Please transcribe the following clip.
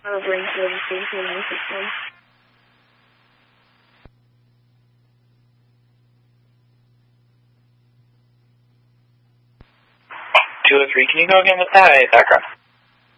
Ring services in 961. 203, can you go again with that background?